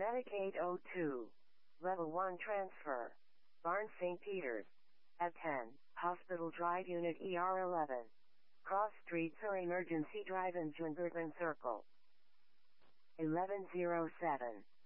Medicaid 02. Level 1 transfer. Barnes St. Peter's. At 10, Hospital Drive Unit ER 11. Cross Streets or Emergency Drive in Jungerton Circle. 1107.